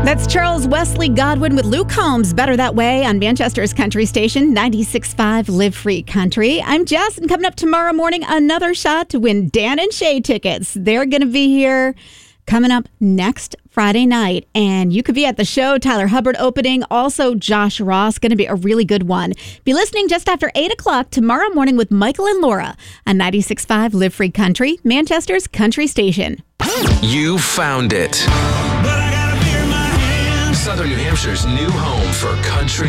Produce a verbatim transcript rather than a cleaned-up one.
That's Charles Wesley Godwin with Luke Combs, Better That Way on Manchester's country station, ninety-six point five Live Free Country. I'm Jess, and coming up tomorrow morning, another shot to win Dan and Shay tickets. They're going to be here coming up next Friday night, and you could be at the show. Tyler Hubbard opening, also Josh Ross, going to be a really good one. Be listening just after eight o'clock tomorrow morning with Michael and Laura on ninety-six point five Live Free Country, Manchester's country station. You found it. Southern New Hampshire's new home for country